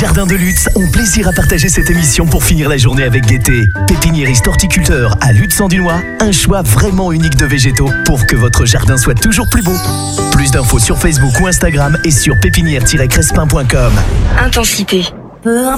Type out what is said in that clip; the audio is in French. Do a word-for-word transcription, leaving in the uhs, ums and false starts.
Jardins de Lutz ont plaisir à partager cette émission pour finir la journée avec gaieté. Pépiniériste horticulteur à Lutz-en-Dunois, un choix vraiment unique de végétaux pour que votre jardin soit toujours plus beau. Plus d'infos sur Facebook ou Instagram et sur pépinière tiret crespin point com. Intensité. Peu